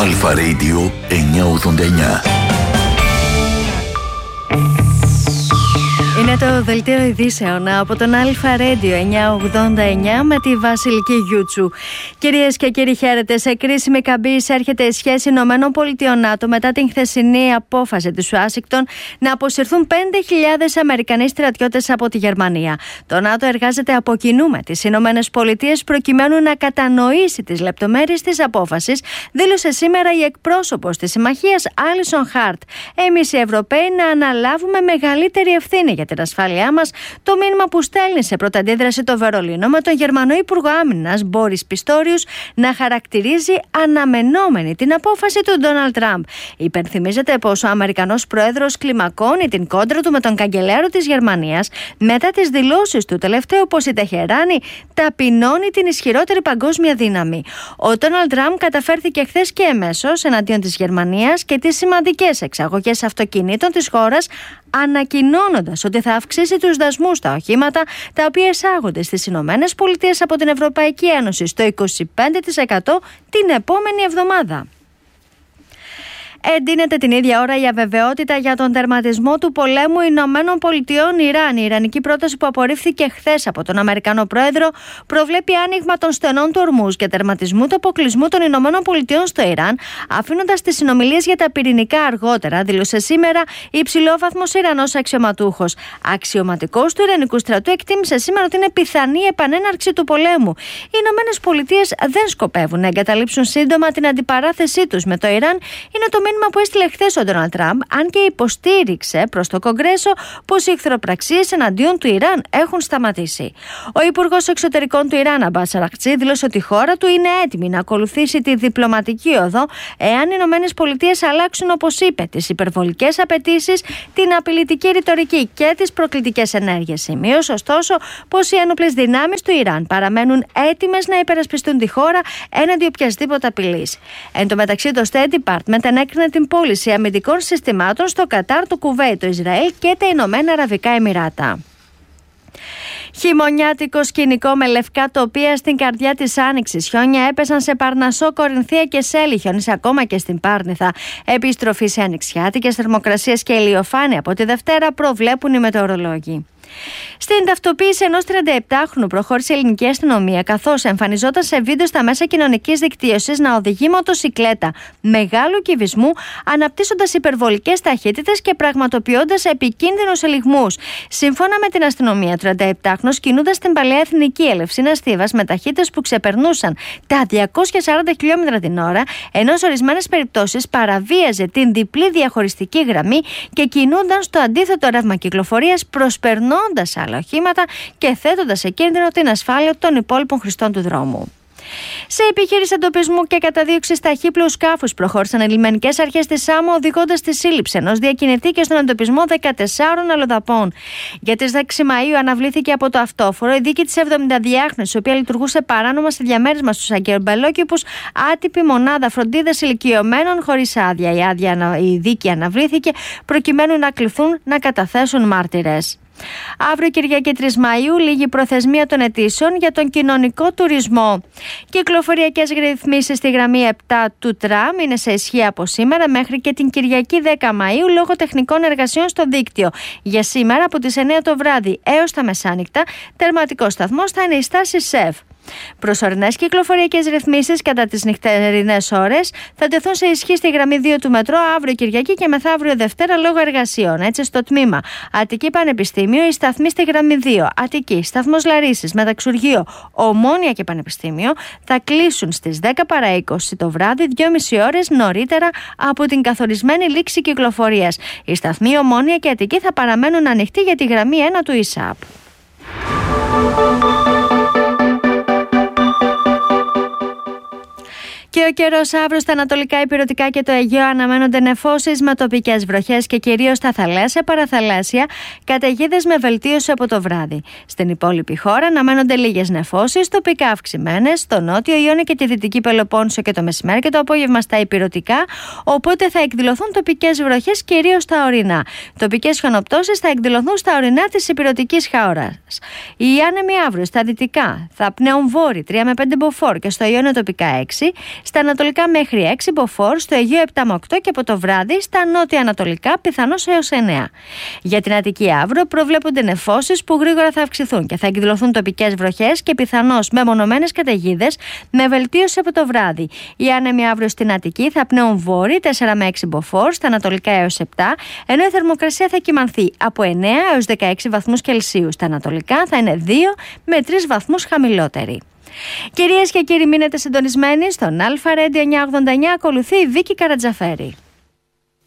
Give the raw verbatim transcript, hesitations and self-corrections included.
Αλφα Radio εννιακόσια ογδόντα εννιά. Είναι το δελτίο ειδήσεων από τον Αλφα Radio εννιακόσια ογδόντα εννιά με τη Βασιλική Γιούτσου. Κυρίες και κύριοι, χαίρετε. Σε κρίσιμη καμπή εισέρχεται η σχέση ΗΠΑ-ΝΑΤΟ μετά την χθεσινή απόφαση της Ουάσιγκτον να αποσυρθούν πέντε χιλιάδες Αμερικανοί στρατιώτες από τη Γερμανία. Το ΝΑΤΟ εργάζεται από κοινού με τις ΗΠΑ προκειμένου να κατανοήσει τις λεπτομέρειες της απόφασης, δήλωσε σήμερα η εκπρόσωπος της συμμαχίας Άλισον Χαρτ. Εμείς οι Ευρωπαίοι να αναλάβουμε μεγαλύτερη ευθύνη για την ασφάλειά μας, το μήνυμα που στέλνει σε πρώτη αντίδραση το Βερολίνο, με τον Γερμανό Υπουργό Άμυνας Μπόρις Πιστόριους να χαρακτηρίζει αναμενόμενη την απόφαση του Ντόναλντ Τραμπ. Υπενθυμίζεται πως ο Αμερικανός Πρόεδρος κλιμακώνει την κόντρα του με τον καγκελάριο της Γερμανίας μετά τις δηλώσεις του τελευταίου πως η Τεχεράνη ταπεινώνει την ισχυρότερη παγκόσμια δύναμη. Ο Ντόναλντ Τραμπ καταφέρθηκε χθες και εμέσως εναντίον της Γερμανίας και τις σημαντικές εξαγωγές αυτοκινήτων της χώρας, ανακοινώνοντας ότι θα αυξήσει τους δασμούς στα οχήματα τα οποία εισάγονται στις Ηνωμένες Πολιτείες από την Ευρωπαϊκή Ένωση στο είκοσι πέντε τοις εκατό την επόμενη εβδομάδα. Εντείνεται την ίδια ώρα η αβεβαιότητα για τον τερματισμό του πολέμου Ηνωμένων Πολιτειών Ιράν. Η ιρανική πρόταση που απορρίφθηκε χθες από τον Αμερικανό Πρόεδρο προβλέπει άνοιγμα των στενών του Ορμούζ και τερματισμού του αποκλεισμού των Ηνωμένων Πολιτειών στο Ιράν, αφήνοντας τις συνομιλίες για τα πυρηνικά αργότερα, δήλωσε σήμερα υψηλόβαθμος Ιρανός αξιωματούχος. Αξιωματικός του Ιρανικού στρατού εκτίμησε σήμερα ότι είναι πιθανή επανέναρξη του πολέμου. Οι Ηνωμένες Πολιτείες δεν σκοπεύουν να εγκαταλείψουν σύντομα την αντιπαράθεσή τους με το Ιράν, είναι το μήνυμα που έστειλε χθες ο Ντόναλντ Τραμπ, αν και υποστήριξε προς το Κογκρέσο πως οι εχθροπραξίες εναντίον του Ιράν έχουν σταματήσει. Ο Υπουργός Εξωτερικών του Ιράν, Αμπάς Αραχτζή, δήλωσε ότι η χώρα του είναι έτοιμη να ακολουθήσει τη διπλωματική οδό εάν οι Ηνωμένες Πολιτείες αλλάξουν, όπως είπε, τις υπερβολικές απαιτήσεις, την απειλητική ρητορική και τις προκλητικές ενέργειες. Σημείωσε ωστόσο πως οι ένοπλες δυνάμεις του Ιράν παραμένουν έτοιμες να υπερασπιστούν τη χώρα έναντι οποιασδήποτε απειλής. Εν τω μεταξύ, το State Department ενέκρινε την πώληση αμυντικών συστημάτων στο Κατάρ, το Κουβέιτ, το Ισραήλ και τα Ηνωμένα Αραβικά Εμιράτα. Χειμωνιάτικο σκηνικό με λευκά τοπία στην καρδιά της Άνοιξης. Χιόνια έπεσαν σε Παρνασσό, Κορινθία και Σέλη. Χιόνισε ακόμα και στην Πάρνηθα. Επιστροφή σε ανοιξιάτικες θερμοκρασίες και ηλιοφάνεια από τη Δευτέρα προβλέπουν οι μετεωρολόγοι. Στην ταυτοποίηση ενός τριανταεπτάχρονου προχώρησε η ελληνική αστυνομία, καθώς εμφανιζόταν σε βίντεο στα μέσα κοινωνικής δικτύωσης να οδηγεί μοτοσικλέτα μεγάλου κυβισμού, αναπτύσσοντας υπερβολικές ταχύτητες και πραγματοποιώντας επικίνδυνους ελιγμούς. Σύμφωνα με την αστυνομία, ο τριανταεπτάχρονος κινούντας στην παλαιά Εθνική Ελευσίνας Θήβας με ταχύτητες που ξεπερνούσαν τα διακόσια σαράντα χιλιόμετρα την ώρα, ενώ σε ορισμένες περιπτώσεις παραβίαζε την διπλή διαχωριστική γραμμή και κινούνταν στο αντίθετο ρεύμα κυκλοφορίας, προσπερνώντας άλλα οχήματα και θέτοντας σε κίνδυνο την ασφάλεια των υπόλοιπων χρηστών του δρόμου. Σε επιχείρηση εντοπισμού και καταδίωξη ταχύπλου σκάφους προχώρησαν οι λιμενικές αρχές της Σάμο, οδηγώντας στη σύλληψη ενός διακινητή και στον εντοπισμό δεκατεσσάρων αλλοδαπών. Για τις δέκα Μαΐου αναβλήθηκε από το αυτόφορο η δίκη της εβδομηνταδιάχρονης, η οποία λειτουργούσε παράνομα σε διαμέρισμα στους Αγγελμπελόκηπους, άτυπη μονάδα φροντίδας ηλικιωμένων χωρίς άδεια. Η, άδεια, η δίκη αναβλήθηκε προκειμένου να κληθούν να καταθέσουν μάρτυρες. Αύριο Κυριακή τρεις Μαΐου λήγει προθεσμία των αιτήσεων για τον κοινωνικό τουρισμό. Κυκλοφοριακές ρυθμίσεις στη γραμμή επτά του τραμ είναι σε ισχύ από σήμερα μέχρι και την Κυριακή δέκα Μαΐου λόγω τεχνικών εργασιών στο δίκτυο. Για σήμερα από τις εννιά το βράδυ έως τα μεσάνυχτα τερματικός σταθμός θα είναι η στάση ΣΕΒ. Προσωρινές κυκλοφοριακές ρυθμίσεις κατά τις νυχτερινές ώρες θα τεθούν σε ισχύ στη γραμμή δύο του μετρό αύριο Κυριακή και μεθαύριο Δευτέρα λόγω εργασιών. Έτσι, στο τμήμα Αττική Πανεπιστήμιο, η σταθμή στη γραμμή δύο, Αττική, σταθμός Λαρίσης, Μεταξουργείο, Ομόνια και Πανεπιστήμιο θα κλείσουν στις δέκα παρά είκοσι το βράδυ, δυόμιση ώρες νωρίτερα από την καθορισμένη λήξη κυκλοφορίας. Οι σταθμοί Ομόνια και Αττική θα παραμένουν ανοιχτοί για τη γραμμή ένα του ΙΣΑΠ. Και ο καιρός αύριο στα ανατολικά ηπειρωτικά και το Αιγαίο αναμένονται νεφώσεις με τοπικές βροχές και κυρίως στα θαλάσσια, παραθαλάσσια, καταιγίδες με βελτίωση από το βράδυ. Στην υπόλοιπη χώρα αναμένονται λίγες νεφώσεις, τοπικά αυξημένες, στο νότιο Ιόνιο και τη δυτική Πελοπόννησο και το μεσημέρι και το απόγευμα στα ηπειρωτικά, οπότε θα εκδηλωθούν τοπικές βροχές κυρίως στα ορεινά. Τοπικές χιονοπτώσεις θα εκδηλωθούν στα ορεινά της ηπειρωτικής χώρας. Οι άνεμοι αύριο στα δυτικά θα πνέουν βόρει τρία με πέντε μποφόρ και στο Ιόνιο τοπικά έξι. Στα ανατολικά μέχρι έξι μποφόρ, στο Αιγαίο επτά με οκτώ και από το βράδυ στα νότια-ανατολικά πιθανώς έως εννέα. Για την Αττική αύριο προβλέπονται νεφώσεις που γρήγορα θα αυξηθούν και θα εκδηλωθούν τοπικές βροχές και πιθανώς μεμονωμένες καταιγίδες με βελτίωση από το βράδυ. Οι άνεμοι αύριο στην Αττική θα πνέουν βόρειοι τέσσερα με έξι μποφόρ, στα ανατολικά έως επτά, ενώ η θερμοκρασία θα κυμανθεί από εννέα έως δεκαέξι βαθμούς Κελσίου. Στα ανατολικά θα είναι δύο με τρεις βαθμούς χαμηλότεροι. Κυρίες και κύριοι, μείνετε συντονισμένοι στον Αλφα Radio εννιακόσια ογδόντα εννέα. Ακολουθεί η Βίκη Καρατζαφέρη.